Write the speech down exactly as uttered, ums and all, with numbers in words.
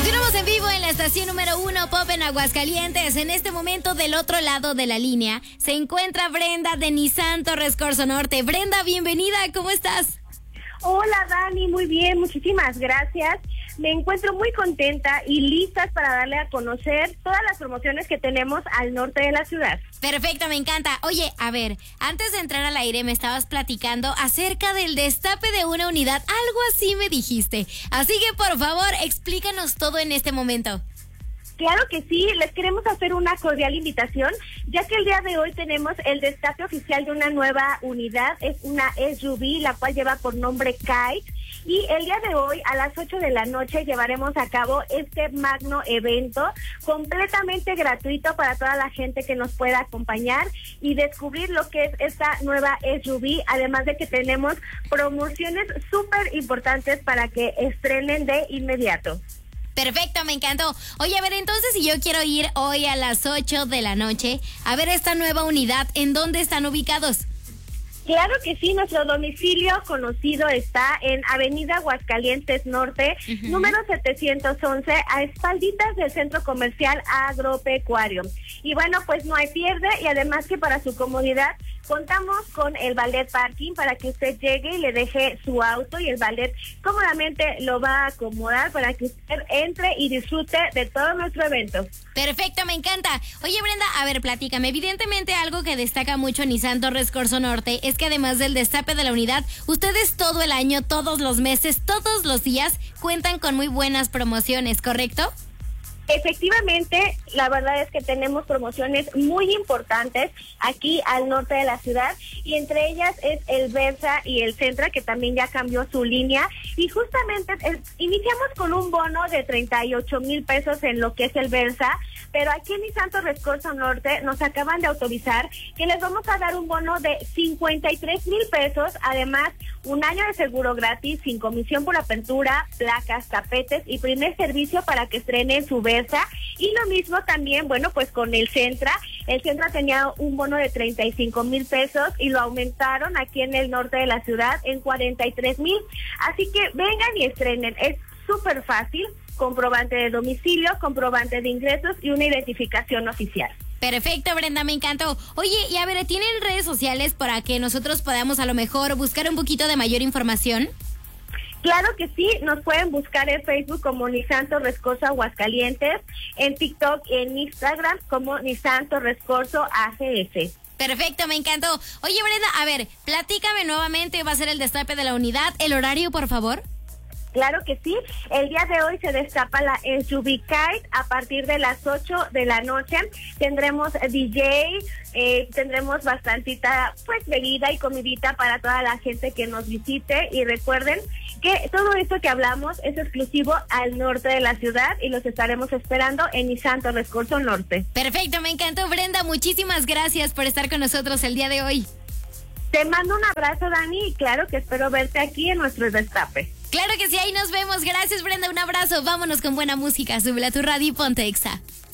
Continuamos en vivo en la estación número uno Pop en Aguascalientes. En este momento, del otro lado de la línea, se encuentra Brenda de Nissan Torres Corzo Norte. Brenda, bienvenida, ¿cómo estás? Hola Dani, muy bien, muchísimas gracias. Me encuentro muy contenta y listas para darle a conocer todas las promociones que tenemos al norte de la ciudad. Perfecto, me encanta. Oye, a ver, antes de entrar al aire me estabas platicando acerca del destape de una unidad. Algo así me dijiste. Así que, por favor, explícanos todo en este momento. Claro que sí, les queremos hacer una cordial invitación, ya que el día de hoy tenemos el destape oficial de una nueva unidad. Es una S U V, la cual lleva por nombre Kite. Y el día de hoy, a las ocho de la noche, llevaremos a cabo este magno evento completamente gratuito para toda la gente que nos pueda acompañar y descubrir lo que es esta nueva S U V, además de que tenemos promociones súper importantes para que estrenen de inmediato. Perfecto, me encantó. Oye, a ver, entonces si yo quiero ir hoy a las ocho de la noche a ver esta nueva unidad, ¿en dónde están ubicados? Claro que sí, nuestro domicilio conocido está en Avenida Aguascalientes Norte, uh-huh. número setecientos once, a espalditas del Centro Comercial Agropecuario. Y bueno, pues no hay pierde, y además que para su comodidad contamos con el valet parking para que usted llegue y le deje su auto y el valet cómodamente lo va a acomodar para que usted entre y disfrute de todo nuestro evento. Perfecto, me encanta. Oye, Brenda, a ver, platícame. Evidentemente algo que destaca mucho Nissan Torres Corzo Norte es que además del destape de la unidad, ustedes todo el año, todos los meses, todos los días cuentan con muy buenas promociones, ¿correcto? Efectivamente, la verdad es que tenemos promociones muy importantes aquí al norte de la ciudad, y entre ellas es el Versa y el Sentra, que también ya cambió su línea, y justamente el, iniciamos con un bono de treinta y ocho mil pesos en lo que es el Versa, pero aquí en Nissan Torres Corzo Norte nos acaban de autorizar que les vamos a dar un bono de cincuenta y tres mil pesos, además un año de seguro gratis, sin comisión por apertura, placas, tapetes y primer servicio para que estrenen su Versa. Y lo mismo también, bueno, pues con el Sentra. El Sentra tenía un bono de treinta y cinco mil pesos y lo aumentaron aquí en el norte de la ciudad en cuarenta y tres mil. Así que vengan y estrenen. Es súper fácil. Comprobante de domicilio, comprobante de ingresos y una identificación oficial. Perfecto, Brenda, me encantó. Oye, y a ver, ¿tienen redes sociales para que nosotros podamos a lo mejor buscar un poquito de mayor información? Claro que sí, nos pueden buscar en Facebook como Nissan Torres Corzo Aguascalientes, en TikTok y en Instagram como Nissan Torres Corzo A G S. Perfecto, me encantó. Oye, Brenda, a ver, platícame nuevamente, va a ser el destape de la unidad, el horario, por favor. Claro que sí, el día de hoy se destapa la S U V Kite a partir de las ocho de la noche. Tendremos D J, eh, tendremos bastantita pues bebida y comidita para toda la gente que nos visite, y recuerden que todo esto que hablamos es exclusivo al norte de la ciudad y los estaremos esperando en Nissan Torres Corzo Norte. Perfecto, me encantó, Brenda, muchísimas gracias por estar con nosotros el día de hoy. Te mando un abrazo, Dani, y claro que espero verte aquí en nuestro destape. Claro que sí, ahí nos vemos. Gracias, Brenda, un abrazo. Vámonos con buena música. Súbela a tu radio y ponte Exa.